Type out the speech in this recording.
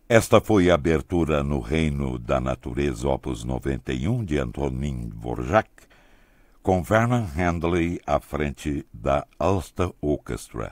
Esta foi a abertura no Reino da Natureza, opus 91, de Antonin Dvorak, com Vernon Handley à frente da Ulster Orchestra.